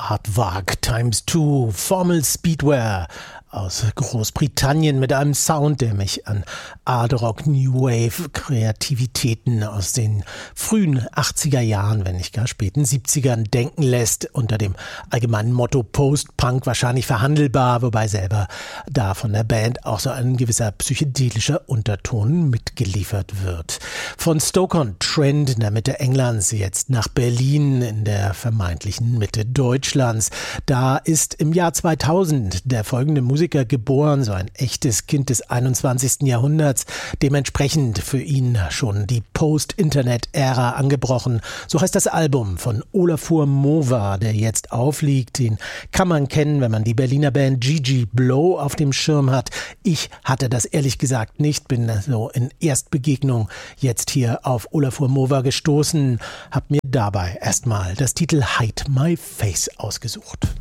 Aardvark x2 Formel Speedwear aus Großbritannien mit einem Sound, der mich an Art Rock New Wave Kreativitäten aus den frühen 80er Jahren, wenn nicht gar späten 70ern denken lässt, unter dem allgemeinen Motto Post-Punk wahrscheinlich verhandelbar, wobei selber da von der Band auch so ein gewisser psychedelischer Unterton mitgeliefert wird. Von Stoke-on-Trent in der Mitte Englands jetzt nach Berlin in der vermeintlichen Mitte Deutschlands. Da ist im Jahr 2000 der folgende Musiker geboren, so ein echtes Kind des 21. Jahrhunderts, dementsprechend für ihn schon die Post-Internet-Ära angebrochen. So heißt das Album von Olafur Mova, der jetzt aufliegt. Den kann man kennen, wenn man die Berliner Band Gigi Blow auf dem Schirm hat. Ich hatte das ehrlich gesagt nicht, bin so in Erstbegegnung jetzt hier auf Olafur Mova gestoßen, habe mir dabei erstmal das Titel Hide My Face ausgesucht.